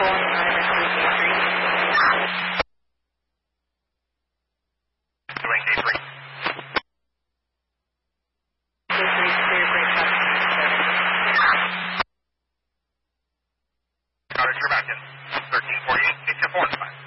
Roger, you're back in. 1348, get your 4 and 5.